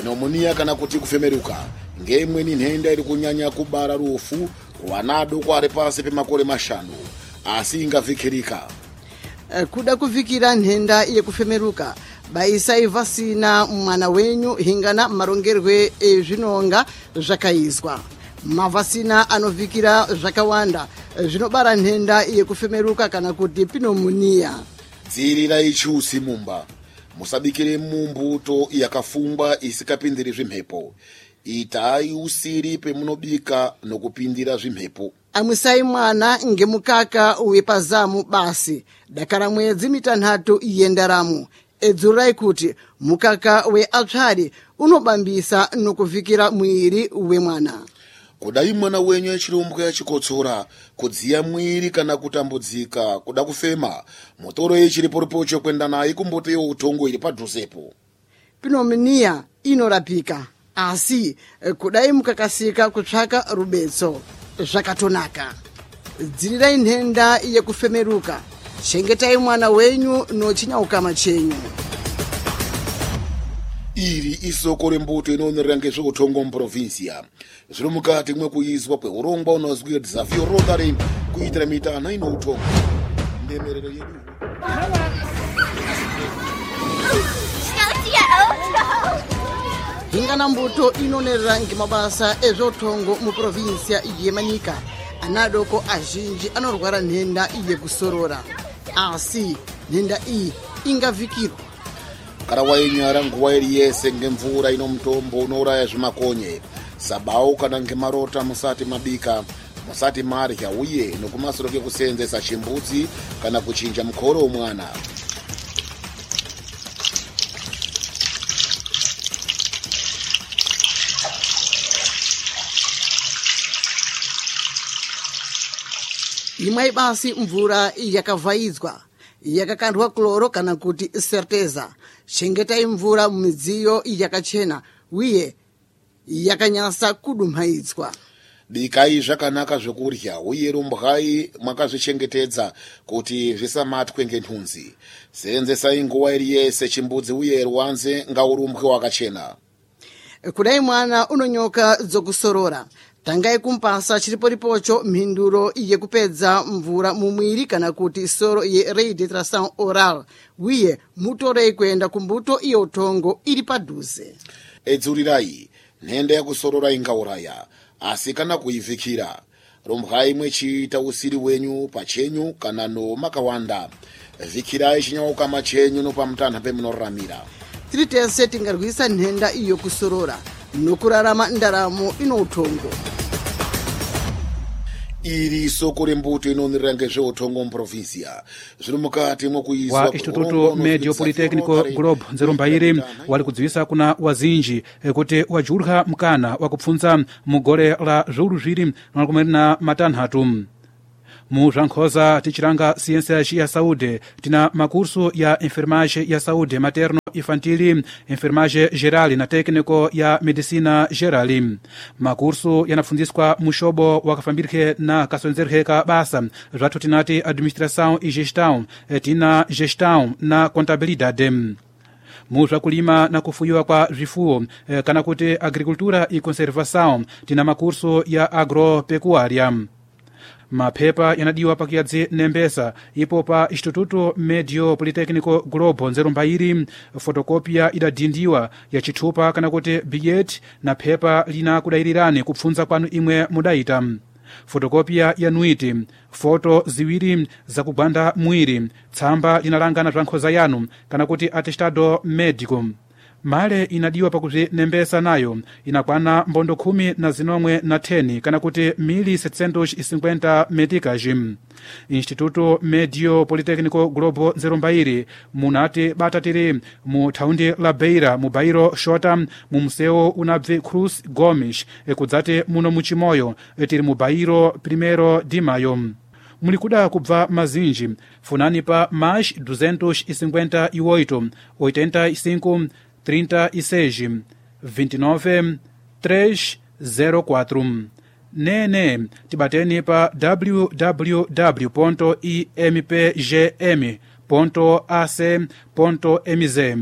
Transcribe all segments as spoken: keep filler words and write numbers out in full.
pneumonia kana kuti kufemeruka ngeimweni nhenda iri kunyanya kubara rufu kuana adoko ari pasi pemakore mashanu asi ingavhikirika. Kuda kuvhikira nhenda yekufemeruka baisai vasina mwana wenyu hingana marongerwe ezvinonga zvakaizwa. Mavasina anovhikira zvakawanda zvinobara nhenda yekufemeruka kana kuti pneumonia. Dzirirai chusi mumba. Musabikire mumbuto yakafungwa isikapindiri zvimhepo. Itai usiri pemunobika nokupindira zvimhepo. Amwisai mwana ngemukaka wepazamu basi. Dakara mwedzi mitanhatu iyendaramo. Edzurai kuti mukaka we apsari unobambisa nokuvhikira mwiri wemwana. Kudai mwana wenyu echirumbuka yachikotsora, kudziya mwiri kana kutambudzika, kuda kufema, motoro yechiriporipocho kwenda naye kumboto yeutongo iri padhuzepo. Pneumonia inorapika, asi kudai mukakasika kutsvaka rubetso zvakatonaka. Dzirirai nhenda yekufemeruka, chengetai mwana wenyu nochinyauka chenyu. Iri isoko rembuto inoonera ngezveutongo muprovinsia. Zviri mukati mwekuizwa kweurongwa unozwi Desafio Rotary kuitira mitana inoutongo. Ndemerero yedu. Hingana mbuto inoonera ngemabasa ezveutongo muprovinsia yeManyika. Anadoko azhinji anorwara nhenda yekusorora. Asi nhenda iyi ingavhikirwa. Kana wainyara nguwa iri yese ngemvura ino mutombo unouraya zvimakonye. Sabau kana ngemarota musati mabika, musati marya uye nokumasoro kekuseenzesa chimbudzi kana kuchinja mukoro womwana. Imwai basi mvura yakavhaidzwa, yakakandwa kloro kana kuti serteza. Chengetai mvura mumidziyo yakachena uye yakanyasa kudumhaidzwa. Bikai zvakanaka zvekurya uye rumbwai mwakazvichengetedza kuti zvisamatwe ngenhunzi. Seenzesai nguwa iri yese chimbudzi uye rwanze ngaurumbwe wakachena. Kudai mwana unonyoka dzokusorora, tangai kumpasa chiriporipocho mhinduro yekupedza mvura mumwiri kana kuti soro ye rehydration oral uye mutorei kuenda kumbuto yeutongo iri padhuze. Edzurirai nhenda yakusorora ingauraya, asi kana kuivhikira rumbwai mwechiita usiri wenyu pachenyu kana no makawanda. Vhikirai chinyauka machenyu nopamutanha pemunoramira. Tiri tese tingarwisa nhenda iyo kusorora nokurarama ndaramo inoutongo. Iri soko rembuto inoonera ngezveutongo muprovinsia. Zviri mukati mwokuizwa wa Instituto Medio Politecnico Globo Nzerombairi wali kudziwisa kuna wazinji kuti wajurha mkana wakupfunza mugore la zviuru zviri na matanhatu. Mu Zvankhoza tichiranga ciência ya saúde tina makurso ya enfermagem ya saúde materno infantil, enfermagem geral na técnico ya medicina geral. Makurso yanafundiswa mushobo wakafambirike na kasonzerhe ka basa zvathu tinati administração e gestão, tina gestão na contabilidade. Mu zvakulima na kufuyiwa kwa zvifuwo kana kuti agricultura e conservação tina makurso ya agropecuária. Mapepa yanadiwa pakiyadzi nembesa ipo pa Instituto Medio Politecnico Globo Nzerombairi. Fotokopia idadindiwa ya chithupa kana kuti billet na pepa lina kudairirani kupfunza kwanu imwe mudaita. Fotokopia ya nuiti, foto ziwiri za kugwanda mwiri, tsamba linalangana Zvankhoza yanu kana kuti atestado médico. Male inadiwa pakuti nembesa nayo inakwana mbondo kumi na zinomwe na teni kana kuti mili setecentos e cinquenta meticas. Instituto Medio Politecnico Globo Nzerombairi munati batatiri mu thaundi la Beira mu bairo shota mu museu unabve Cruz Gomes ekudzati muno muchimoyo tiri mu bairo Primeiro de Maio. Mulikuda kubva mazinji funani pa mais duzentos e cinquenta e oito, oitenta e cinco, trinta e seis, vinte e nove, trezentos e quatro. Nene tibateni pa w w w ponto i m p g m ponto a c ponto m z.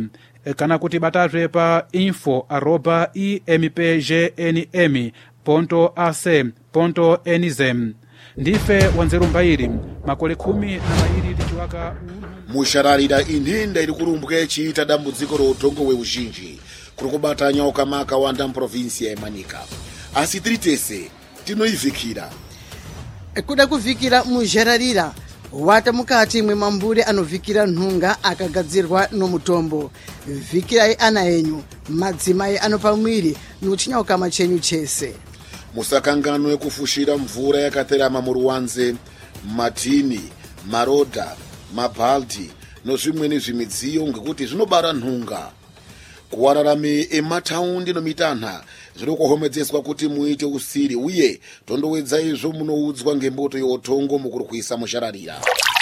kana kuti batazve pa info arroba impgnm ponto ac ponto nz. ndife wanzeru mbairi makole khumi na mairi tichiwaka mushararira inhenda iri kurumbwa ichiita dambudziko routongo weuzhinji kuri kubata nyoka makawanda muprovinsi yemanika, asi tiri tese tinoivhikira. kuda kuvhikira muzhararira wata mukati mwemambure anovhikira nhunga akagadzirwa nomutombo. vhikirai ana enyu, madzimai anopa mwiri nochinyauka chenyu chese. musakanganwe kufushira mvura yakaterama muruwanze, matini, marodha, mabhaldi nozvimweni zvimidziyo ngekuti zvinobara nhunga. kuwararame emataundi nomitanha zviri kuhomedzeswa kuti muite usiri uye tondowedza izvo munoudzwa ngemboto youtongo mukurwisa mushararira.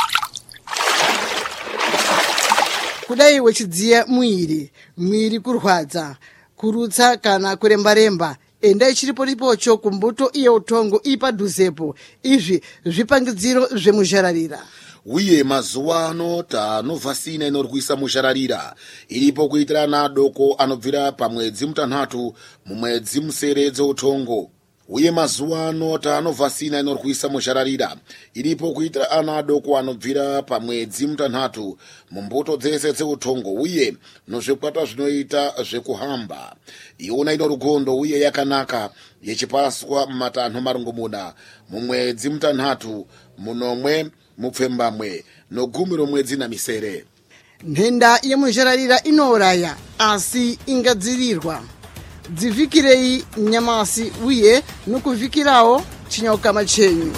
kudai wechidziya mwiri, mwiri kurwadza, kurutsa kana kurembaremba, endai chiripo ripocho kumbuto yeutongo ipadhuzepo. izvi zvipangidziro zvemuzhararira. uye mazuva ano tanovhasina inorwisa mushararira iripo kuitira ana adoko anobvira pamwedzi mutanhatu mumwedzi musere dzeutongo. uye mazuva ano tanovhasina inorwisa mushararira iripo kuitira ana adoko anobvira pamwedzi mutanhatu mumbuto dzese dzeutongo uye nozvikwata zvinoita zvekuhamba. iona ino rugondo uye yakanaka yechipaswa mumatanho marongomuna mumwedzi mutanhatu munomwe mupfembamwe nogumi romwedzi na misere. nhenda yemuzhararira inouraya asi ingadzirirwa. dzivhikirei nyamasi uye nokuvhikirawo chinyauka chenyu.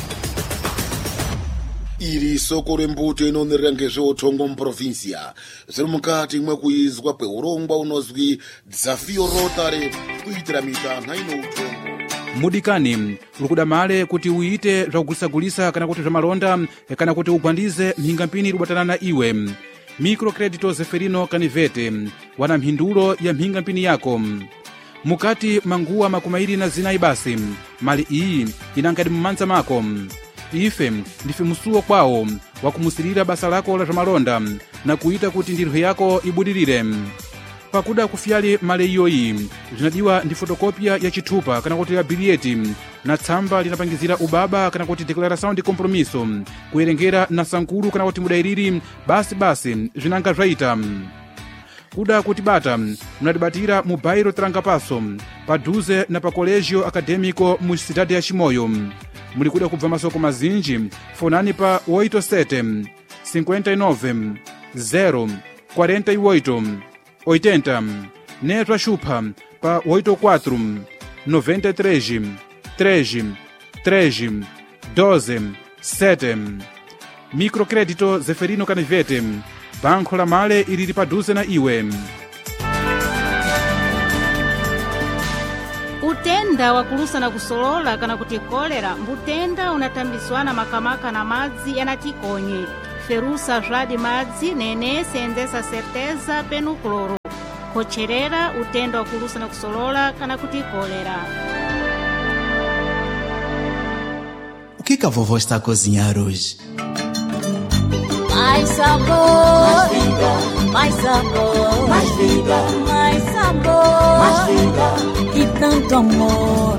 iri soko rembuto inonerera ngezveutongo muprovinsia zviri mukati mwekuizwa kweurongwa unozwi dzafio rotary kuitira mitanha inoutongo. mudikani uri kuda male kuti uite zvakugulisa-gulisa kana kuti zvamalonda kana kuti ugwandize mhingampini iri kubatana na iwe. microcredito zeferino canivete wana mhindulo ya mhingampini yako mukati manguwa makumairi na zinayi basi. mali iyi inangadi mumanza mako. ife ndife musuwo kwawo wakumusirira basa lako la zvamalonda na kuita kuti ndirwe yako ibudirire. pakuda kufyali male iyoyi zinadiwa ndi fotokopia ya chithupa kana kuti ya biliyeti na tsamba linapangizira ubaba kana kuti declaração de compromisso kuerengera na sankulu kana kuti mudairiri basi basi zvinanga zvaita. kuda kuti bata munatibatira mu bairo Trancapasso padhuze na pa colégio acadêmico mu cidade ya Chimoio. muli kuda kubva masoko mazinji fonani pa oito sete cinquenta e nove zero quarenta e oito oitenta netwa xupha pa oito quatro noventa e três três três doze sete. microcredito zeferino canivete banco la male ilili paduze na iwe. utenda wakulusa na kusolola kana kuti kolera mbutenda unatambiswana makamaka na madzi yanatikonye ferusa zvadi madzi nene senzesa certeza penu kloro kocherera utenda wakulusa na kusolola kana kuti kolera. O que que a vovó está a cozinhar hoje? Mais sabor, mais vida, mais sabor, mais vida, mais sabor, mais vida e tanto amor.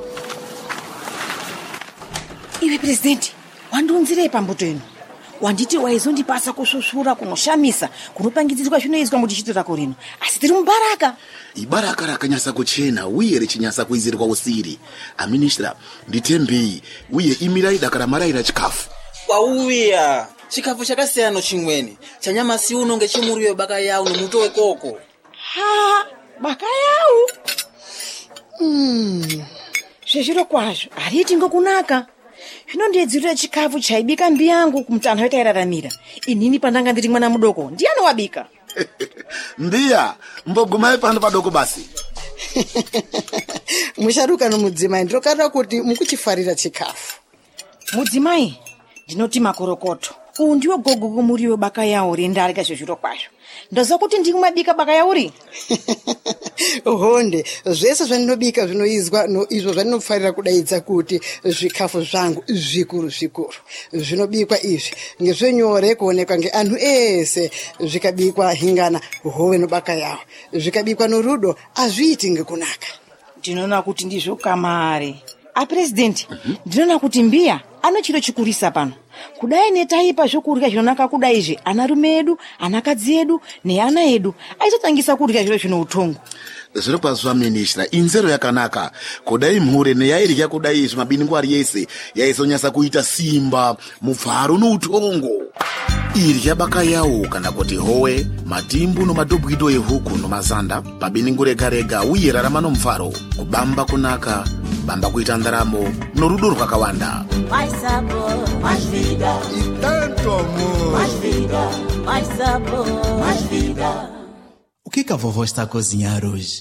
Iwe presidente, wandiunzirei pambuto ino? Wanditi waizondipasa kushushura kunoshamisa kunopangidzirwa zvinoizwa mudichito rako rino, asi tiri mubaraka. ibaraka rakanyasa kuchena uye richinyasa kuizirwa usiri. aministra nditembei uye imirai dakara maraira chikafu. wauya chikafu chakasiyana chimweni chanyamasi uno ngechimuriwe baka yawu nomuto wekoko. Ha, baka yawu? Hmm, zvezviro kwazvo hariti ngokunaka. Zvino ndiedzirira chikafu chaibika mbi yangu kumutana wetairaramira. Inini pandanga ndiri mwana mudoko ndiani wabika? mbiya mbogumai pano padoko basi. musharuka nomudzimai ndokarira kuti mukuchifarira chikafu. Mudzimai ndinoti makorokoto uwu ndiwo gogo muriwo baka yauri ndarika zvezviro kwazvo ndoziva kuti ndikumabika baka yauri. honde zvese zvandinobika zvinoizwa no izvo zvandinofarira kudaidza kuti zvikafu zvangu zvikuru zvikuru zvinobikwa izvi ngezvenyore kuonekwa ngeanhu ese zvikabikwa hingana hove nobaka yawo zvikabikwa norudo azviiti ngekunaka. Ndinoona kuti ndizvo kamare apresidenti. Ndinoona kuti mbiya ano chiro chikurisa pano kudai netaipa zvokurya zvinonaka kudai izvi anarume edu anakadzi edu neana edu aizotangisa kurya zviro zvino utongo. Zviro kwazva ministra inzero yakanaka kudai mhure neyairya kudai izvi mabingu ari yese yaizonyasa kuita simba mubvaro noutongo. Irya baka yawo kana kuti howe matimbu nomadhobwido ehuku nomazanda pabingu rega rega uye rarama nomufaro kubamba kunaka bamba kuita ndaramo norudo rwakawanda. Mais sabor, mais vida. E tanto amor. Mais vida, mais sabor, mais vida. O que que a vovó está a cozinhar hoje?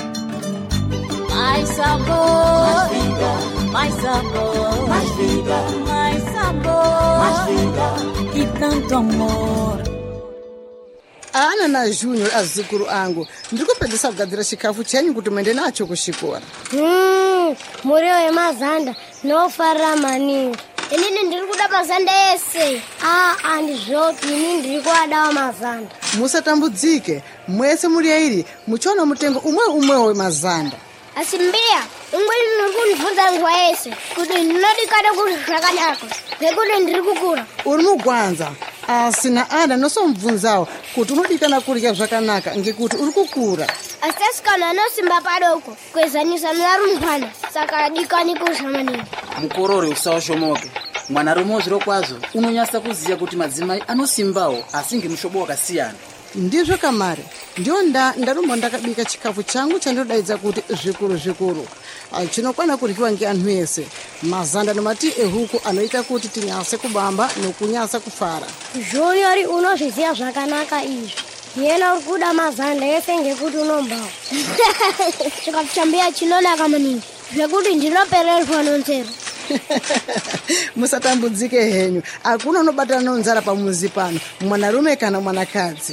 Mais sabor, mais vida, mais sabor, mais vida, mais sabor, mais vida e tanto amor. Ana na Junior azikuru angu ndikupedzisa kugadzira chikafu chenyu kuti muende nacho kuchikora. Mm, muriwo wemazanda nofarira maningi. Inini ndiri kuda mazanda ese. Ah, andizvopi, inini ndiri kuadawo mazanda. Musatambudzike, mwese muri airi muchiona mutengo umwe umwe wemazanda. Asi mbiya, umweni ndiri kundibvunza nguva yese kuti ndinodikada kuti zvakanaka ngekuti ndiri kukura. Uri mugwanza asi na ana nosomubvunzawo kuti unodikana kurya zvakanaka ngekuti uri kukura. Asi asikana anosimba padoko kwezanyisa nevarumbwana saka adikani kurya maningi. Mukorore usawashomoke. Mwanarume zviro kwazvo unonyasa kuziya kuti madzimai anosimbawo asi ngemushobo wakasiyana. Ndizvo kamare ndiyo nda ndarumba ndakabika chikafu changu chandodaidza kuti zvikuru zvikuru chinokwana kuryiwa ngeanhu ese mazanda nomati ehuku anoita kuti tinyase kubamba nokunyasa kufara. Junior unozviziva zvakanaka izvi yena uri kuda mazanda ese ngekuti unombawo. Chikafu chambiya chinonaka maningi zvekuti ndinopererwa nonzero. Musatambudzike henyu akuna unobatana nonzara pamuzi pano mwanarume kana mwanakadzi.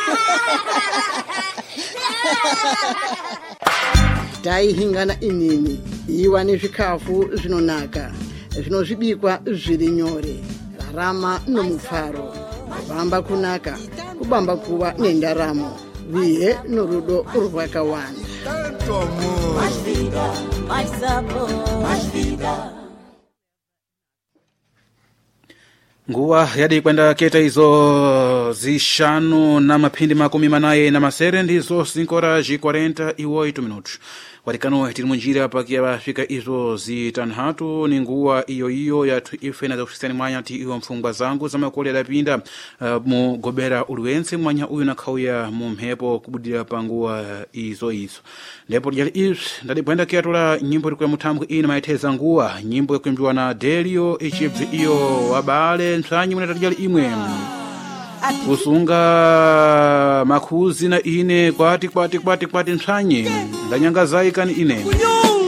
Taihingana inini iwa nezvikafu zvinonaka zvinozvibikwa zviri nyore rarama nomufaro kubamba kunaka kubamba kuva nendaramo vihe norudo rwakawanda. Mais vida, mais sabor, mais vida. Nguwa yadi kwenda keta izo zishanu na mapindi makumi manaye na masere ndizo sinkora ji quarenta e oito minutos. Watikano tiri munjira pakia bafika izo zitanhatu ni nguwa iyo iyo ya ife na zakusisani mwanya ti iyo mfungwa zangu za makole la pinda uh, mu gobera uluense mwanya uyu na kauya mu mhepo kubudira panguwa izo izo. Ndipo jali izo ndadi kwenda kia tula nyimbo kwa mutambu ina maiteza nguwa nyimbo kwa na Delio ichibzi iyo wabale nsanyi mwana jali imwe. Usunga makuzi na ine kwati kwati kwati kwati nsanyi ndanyanga zaikani ine.